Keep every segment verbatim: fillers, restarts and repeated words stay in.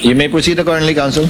You may proceed accordingly, Counsel.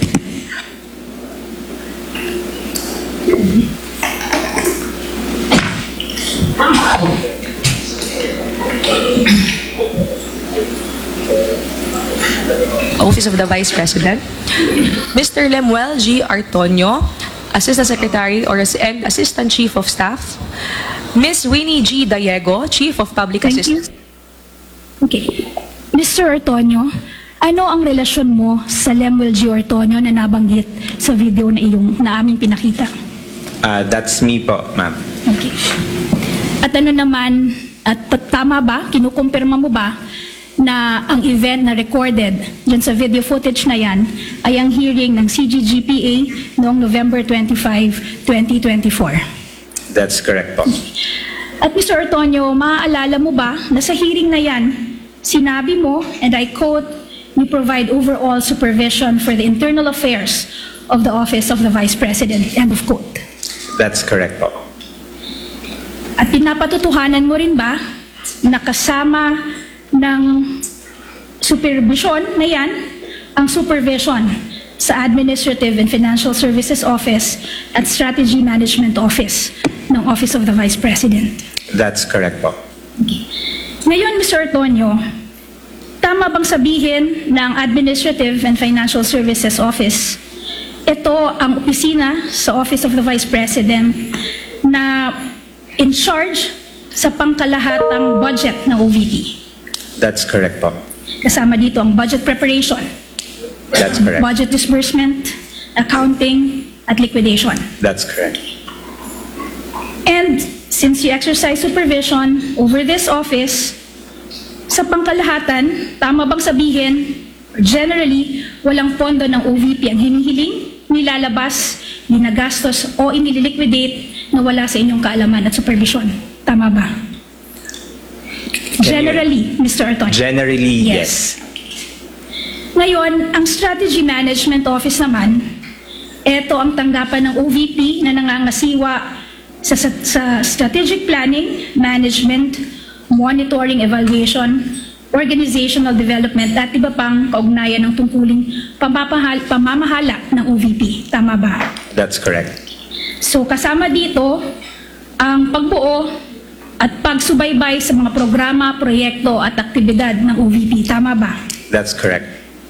Office of the Vice President. Mister Lemuel G. Artonio, Assistant Secretary or as- and Assistant Chief of Staff. Miss Winnie G. Diego, Chief of Public Thank you. Assistance. Okay. Mister Ortonio, ano ang relasyon mo sa Lemuel G. Ortonio na nabanggit sa video na iyong na aming pinakita? Uh, that's me po, ma'am. Okay. At ano naman, at t- tama ba, kinukumpirma mo ba na ang event na recorded dyan sa video footage na yan ay ang hearing ng C G G P A noong November twenty-fifth, twenty twenty-four? That's correct po. At Mister Ortonio, maaalala mo ba na sa hearing na yan, sinabi mo, and I quote, "You provide overall supervision for the internal affairs of the Office of the Vice President," end of quote. That's correct po. At pinapatutuhanan mo rin ba na kasama ng supervision na yan, ang supervision sa Administrative and Financial Services Office at Strategy Management Office ng Office of the Vice President? That's correct po. Okay. Ngayon, Mister Ortonio, tama bang sabihin ng Administrative and Financial Services Office, ito ang opisina sa Office of the Vice President na in charge sa pangkalahatang budget ng O V P? That's correct po. Kasama dito ang budget preparation, That's correct. budget disbursement, accounting, at liquidation. That's correct. And since you exercise supervision over this office, sa pangkalahatan, tama bang sabihin, generally, walang pondo ng O V P ang hinihiling, nilalabas, ginagastos o inililiquidate na wala sa inyong kaalaman at supervision? Tama ba? Generally, Mister Ortonio. Generally, Yes. yes. Ngayon, ang Strategy Management Office naman, ito ang tanggapan ng O V P na nangangasiwa sa, sa, sa strategic planning, management, monitoring, evaluation, organizational development at iba pang kaugnayan ng tungkuling pamamahal, pamamahala ng O V P. Tama ba? That's correct. So kasama dito ang pagbuo at pagsubaybay sa mga programa, proyekto at aktibidad ng O V P. Tama ba? That's correct.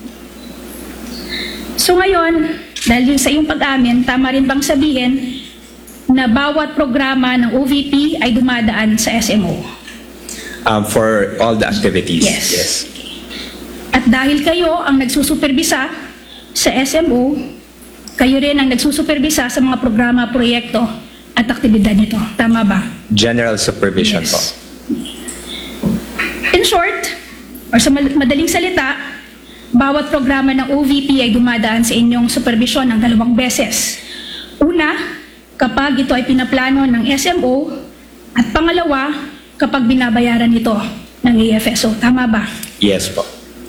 So ngayon, dahil sa iyong pag-amin, tama rin bang sabihin na bawat programa ng O V P ay dumadaan sa S M O? Um, for all the activities. Yes. Yes. At dahil kayo ang nagsusuperbisa sa S M O, kayo rin ang nagsusuperbisa sa mga programa, proyekto at aktibidad nito. Tama ba? General supervision Yes. po. In short, or sa mal- madaling salita, bawat programa ng O V P ay dumadaan sa inyong supervision ng dalawang beses. Una, kapag ito ay pinaplano ng S M O, at pangalawa, kapag binabayaran ito ng A F S O. Tama ba? Yes po.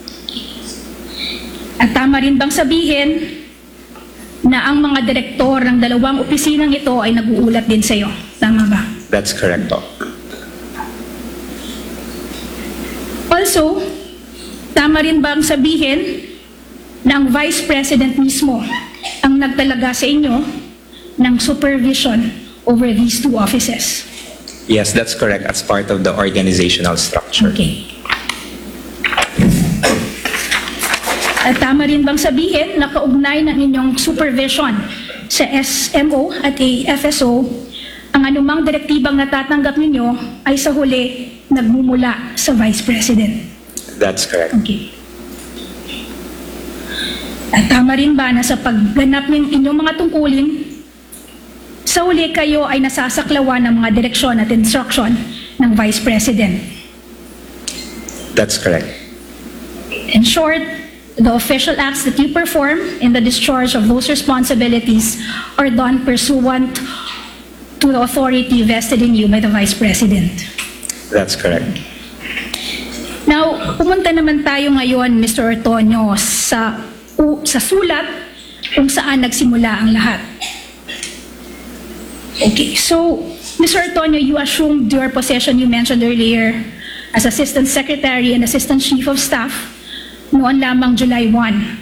At tama rin bang sabihin na ang mga direktor ng dalawang opisinang ito ay nag-uulat din sa iyo? Tama ba? That's correct po. Also, tama rin bang sabihin na ang Vice President mismo ang nagtalaga sa inyo ng supervision over these two offices? Yes, that's correct. As part of the organizational structure. Okay. At tama rin bang sabihin na kaugnay ng inyong supervision sa S M O at A F S O, ang anumang direktibang natatanggap ninyo ay sa huli nagmumula sa Vice President? That's correct. Okay. At tama rin ba na sa pagganap ng inyong mga tungkulin, sa huli kayo ay nasasaklawan ng mga direksyon at instruction ng Vice President? That's correct. In short, the official acts that you perform in the discharge of those responsibilities are done pursuant to the authority vested in you by the Vice President. That's correct. Now, pumunta naman tayo ngayon, Mister Ortonio, sa, u, sa sulat kung saan nagsimula ang lahat. Okay, so, Mister Ortonio, you assumed your position you mentioned earlier as Assistant Secretary and Assistant Chief of Staff noon lamang July first.